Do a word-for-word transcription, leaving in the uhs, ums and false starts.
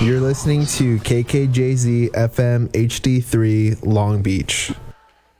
You're listening to K K J Z F M H D three Long Beach.